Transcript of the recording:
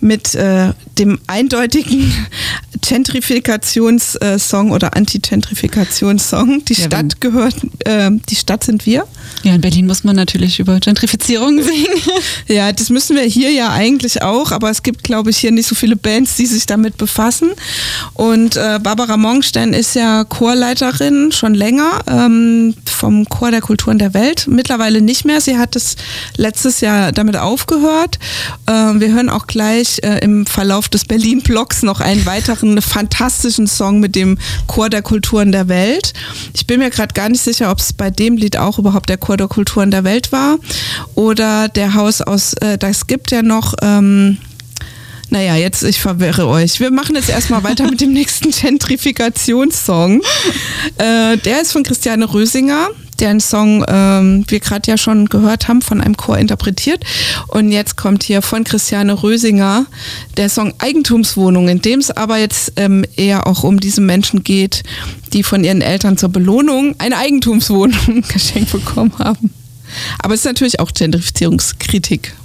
mit dem eindeutigen Gentrifikationssong oder Anti-Gentrifikationssong. Die Stadt sind wir. Ja, in Berlin muss man natürlich über Gentrifizierung singen. Ja, das müssen wir hier ja eigentlich auch, aber es gibt, glaube ich, hier nicht so viele Bands, die sich damit befassen. Und Barbara Morgenstern ist ja Chorleiterin schon länger vom Chor der Kulturen der Welt. Mittlerweile nicht mehr. Sie hat es letztes Jahr damit aufgehört. Wir hören auch gleich im Verlauf des Berlin-Blogs noch einen weiteren fantastischen Song mit dem Chor der Kulturen der Welt. Ich bin mir gerade gar nicht sicher, ob es bei dem Lied auch überhaupt der Chor der Kulturen der Welt war oder der Haus aus, das gibt ja noch, ich verwirre euch. Wir machen jetzt erstmal weiter mit dem nächsten Gentrifikationssong. Der ist von Christiane Rösinger, deren Song wir gerade ja schon gehört haben, von einem Chor interpretiert. Und jetzt kommt hier von Christiane Rösinger der Song Eigentumswohnung, in dem es aber jetzt eher auch um diese Menschen geht, die von ihren Eltern zur Belohnung eine Eigentumswohnung geschenkt bekommen haben. Aber es ist natürlich auch Gentrifizierungskritik.